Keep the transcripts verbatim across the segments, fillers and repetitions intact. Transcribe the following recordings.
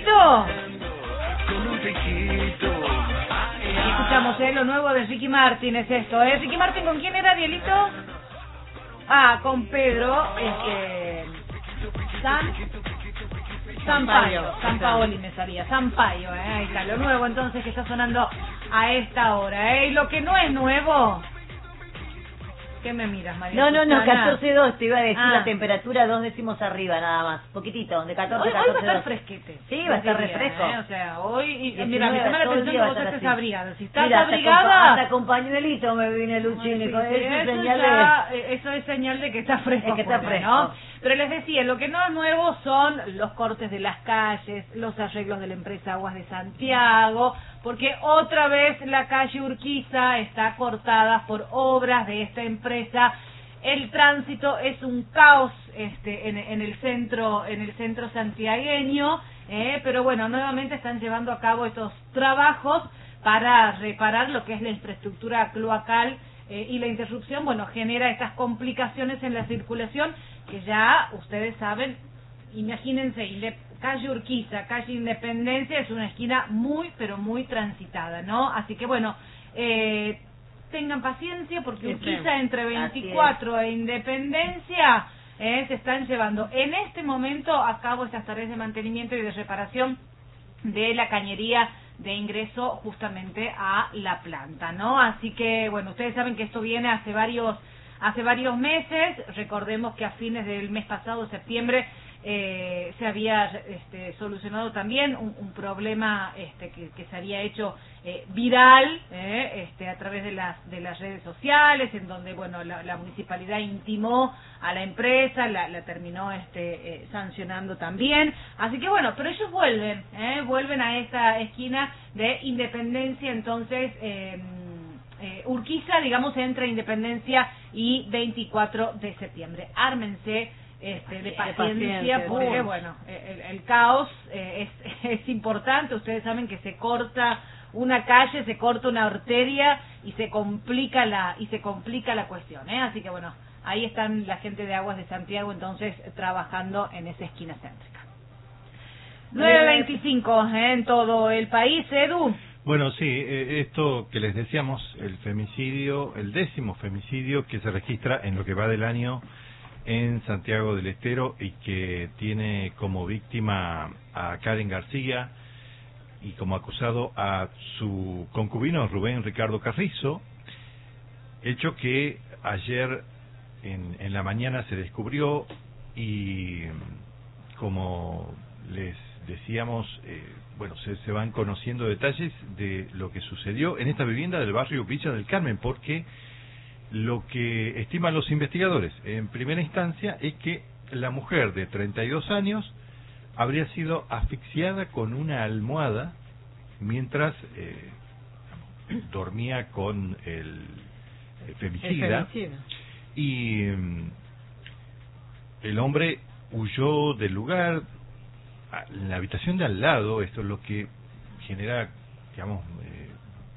Dielito. Y escuchamos, ¿eh? Lo nuevo de Ricky Martin es esto, ¿eh? Ricky Martin, ¿con quién era, Dielito? Ah, con Pedro, este... San... Sampaio, San Paoli me salía, Sampaio, ¿eh? Ahí está, lo nuevo entonces que está sonando a esta hora, ¿eh? Y lo que no es nuevo... ¿Qué me miras, María? No, no, no, catorce dos, te iba a decir ah. la temperatura, dos décimos arriba nada más, poquito, de catorce hoy, a catorce. Hoy va a estar fresquete. Sí, va a estar refresco. ¿eh? O sea, hoy, y, mira, me llama la atención que vos estés abrigada. Si estás mira, abrigada... Hasta con pañuelito me vine, Luchini, sí, con sí, eso, eso, señal ya, de... eso es señal de que está fresco. Es que está fuera, fresco. ¿no? Pero les decía, lo que no es nuevo son los cortes de las calles, los arreglos de la empresa Aguas de Santiago, porque otra vez la calle Urquiza está cortada por obras de esta empresa. El tránsito es un caos este, en, en el centro, en el centro santiagueño, eh, pero bueno, nuevamente están llevando a cabo estos trabajos para reparar lo que es la infraestructura cloacal eh, y la interrupción, bueno, genera estas complicaciones en la circulación que ya ustedes saben. Imagínense, Inde- calle Urquiza, calle Independencia es una esquina muy, pero muy transitada, ¿no? Así que bueno, eh, tengan paciencia porque Urquiza entre veinticuatro e Independencia eh, se están llevando en este momento a cabo estas tareas de mantenimiento y de reparación de la cañería de ingreso justamente a la planta, ¿no? Así que bueno, ustedes saben que esto viene hace varios hace varios meses. Recordemos que a fines del mes pasado, septiembre, eh, se había este, solucionado también un, un problema este, que, que se había hecho eh, viral eh, este, a través de las de las redes sociales, en donde bueno la, la municipalidad intimó a la empresa, la, la terminó este, eh, sancionando también. Así que bueno, pero ellos vuelven, eh, vuelven a esta esquina de Independencia, entonces eh, eh, Urquiza, digamos, entre Independencia y veinticuatro de septiembre. Ármense Este, de paciencia, paciencia porque sí. bueno, el, el caos eh, es, es importante. Ustedes saben que se corta una calle, se corta una arteria y se complica la y se complica la cuestión, ¿eh? Así que bueno, ahí están la gente de Aguas de Santiago entonces trabajando en esa esquina céntrica. nueve veinticinco ¿eh? En todo el país, Edu. Bueno, sí, eh, esto que les decíamos, el femicidio, el décimo femicidio que se registra en lo que va del año en Santiago del Estero y que tiene como víctima a Karen García y como acusado a su concubino Rubén Ricardo Carrizo, hecho que ayer en, en la mañana se descubrió y como les decíamos, eh, bueno, se, se van conociendo detalles de lo que sucedió en esta vivienda del barrio Villa del Carmen, porque lo que estiman los investigadores en primera instancia es que la mujer de treinta y dos años habría sido asfixiada con una almohada mientras eh, dormía con el, el femicida, el femicida y um, el hombre huyó del lugar a la habitación de al lado. Esto es lo que genera, digamos, eh,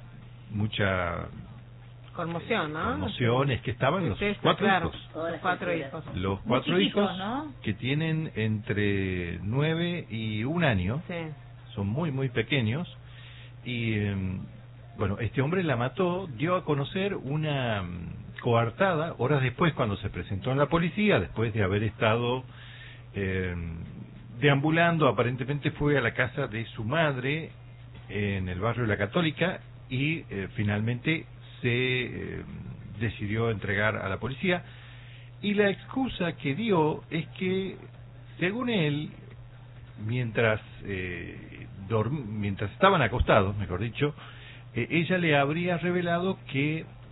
mucha conmoción, ¿no? Conmoción, es que estaban los sí, cuatro claro, hijos. los cuatro hijos. Los cuatro chiquitos, hijos, ¿no? Que tienen entre nueve y un año. Sí. Son muy, muy pequeños. Y, eh, bueno, este hombre la mató, dio a conocer una um, coartada, horas después cuando se presentó en la policía, después de haber estado eh, deambulando, aparentemente fue a la casa de su madre en el barrio de La Católica y eh, finalmente se eh, decidió entregar a la policía, y la excusa que dio es que, según él, mientras eh, dorm- mientras estaban acostados, mejor dicho, eh, ella le habría revelado que